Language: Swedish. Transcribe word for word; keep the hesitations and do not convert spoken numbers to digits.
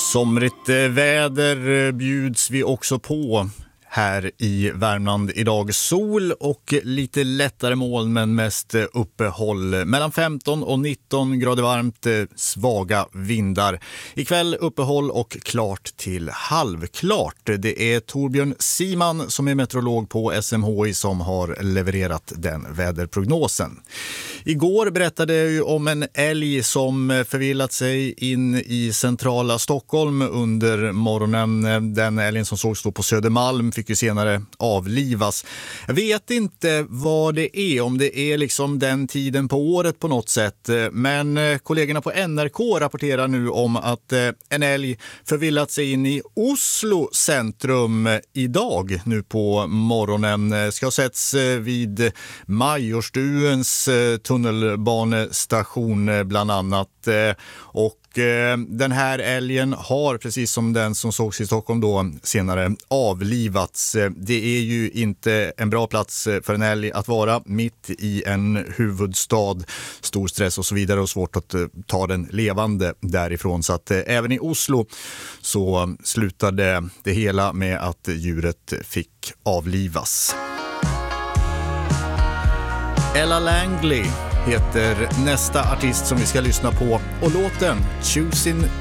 Somrigt väder bjuds vi också på här i Värmland idag. Sol och lite lättare moln men mest uppehåll. Mellan femton och nitton grader varmt, svaga vindar. Ikväll uppehåll och klart till halvklart. Det är Torbjörn Siman som är meteorolog på S M H I som har levererat den väderprognosen. Igår berättade jag ju om en älg som förvillat sig in i centrala Stockholm under morgonen. Den älgen som sågs då på Södermalm fick ju senare avlivas. Jag vet inte vad det är, om det är liksom den tiden på året på något sätt. Men kollegorna på N R K rapporterar nu om att en älg förvillat sig in i Oslo centrum idag nu på morgonen. Ska ha setts vid Majorstuens tunnelbanestation bland annat. Och den här älgen har, precis som den som sågs i Stockholm då, senare avlivats. Det är ju inte en bra plats för en älg att vara mitt i en huvudstad. Stor stress och så vidare och svårt att ta den levande därifrån. Så att även i Oslo så slutade det hela med att djuret fick avlivas. Ella Langley heter nästa artist som vi ska lyssna på och låten Choosing